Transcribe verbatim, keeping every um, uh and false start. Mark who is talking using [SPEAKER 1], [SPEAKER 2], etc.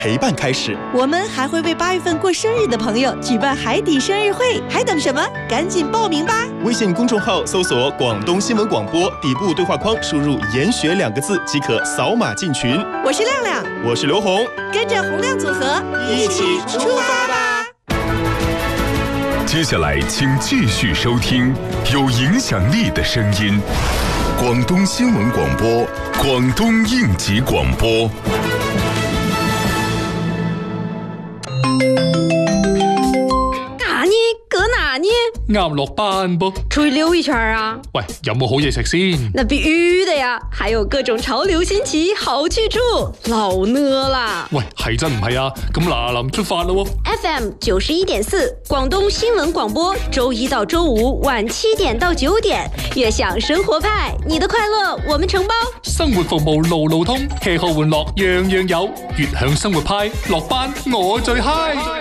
[SPEAKER 1] 陪伴开始。
[SPEAKER 2] 我们还会为八月份过生日的朋友举办海底生日会，还等什么？赶紧报名吧！
[SPEAKER 1] 微信公众号搜索广东新闻广播，底部对话框输入研学两个字即可扫码进群。
[SPEAKER 2] 我是亮亮，
[SPEAKER 1] 我是刘红，
[SPEAKER 2] 跟着洪亮组合一起出发吧！
[SPEAKER 3] 接下来请继续收听有影响力的声音，广东新闻广播，广东应急广播。
[SPEAKER 4] 哪呢？搁哪呢？
[SPEAKER 5] 啱落班噃，
[SPEAKER 4] 出去溜一圈啊！
[SPEAKER 5] 喂，有冇好嘢食先？
[SPEAKER 4] 那必須的呀，還有各種潮流新奇好去處，老呢啦！
[SPEAKER 5] 喂，係真唔係啊？咁嗱臨出發啦喎
[SPEAKER 4] ！F M 九十一點四，廣東新聞廣播，周一到周五晚七點到九點，悅享生活派，你的快樂我們承包。
[SPEAKER 5] 生活服務路路通，吃喝玩樂樣樣有，悅享生活派，落班我最嗨。